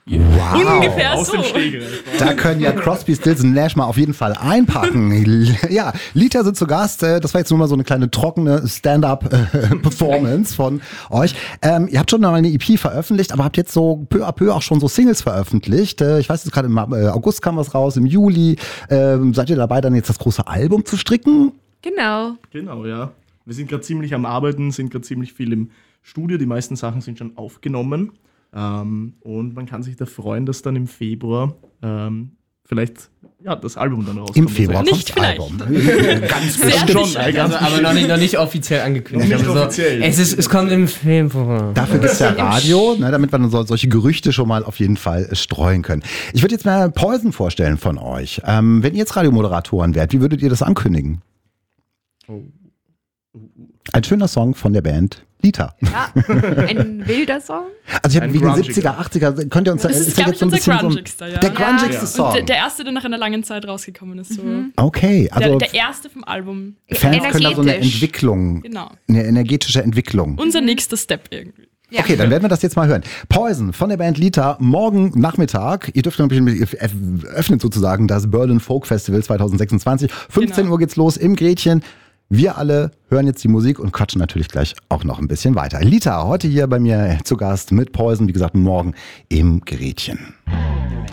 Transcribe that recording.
Wow. Ungefähr Aus so. dem Stegreif. Da können ja Crosby, Stills und Nash mal auf jeden Fall einpacken. Ja, Lita sind zu Gast. Das war jetzt nur mal so eine kleine trockene Stand-up-Performance von euch. Ihr habt schon mal eine EP veröffentlicht, aber habt jetzt so peu à peu auch schon so Singles veröffentlicht. Ich weiß jetzt gerade im August kam was raus, im Juli. Seid ihr dabei, dann jetzt das große Album zu stricken? Genau. Genau, ja. Wir sind gerade ziemlich am Arbeiten, sind gerade ziemlich viel im Studio. Die meisten Sachen sind schon aufgenommen. Und man kann sich da freuen, dass dann im Februar vielleicht das Album dann rauskommt. Im Februar kommt Nicht das vielleicht. Album. Ganz Sehr bestimmt. schon, sicher. ganz Aber noch nicht offiziell angekündigt. Noch nicht Also, offiziell. Es kommt im Februar. Dafür gibt es ja Radio, ne, damit wir dann solche Gerüchte schon mal auf jeden Fall streuen können. Ich würde jetzt mal Poison vorstellen von euch. Wenn ihr jetzt Radiomoderatoren wärt, wie würdet ihr das ankündigen? Ein schöner Song von der Band Lita. Ja, ein wilder Song. Also ich habe Ein wegen grungiger. 70er, 80er, könnt ihr uns Das ist, glaube ich, unser grungigster, ja. der grungigste Ja. Song. Und der erste, der nach einer langen Zeit rausgekommen ist. So. Okay, also Der erste vom Album. Fans können da so eine energetisch. Entwicklung, Genau. eine energetische Entwicklung. Unser nächster Step irgendwie. Ja. Okay, dann werden wir das jetzt mal hören. Poison von der Band Lita, morgen Nachmittag. Ihr dürft öffnet sozusagen das Berlin Folk Festival 2026. 15 Genau. Uhr geht's los im Gretchen. Wir alle hören jetzt die Musik und quatschen natürlich gleich auch noch ein bisschen weiter. Lita, heute hier bei mir zu Gast mit Poison, wie gesagt, morgen im Gretchen.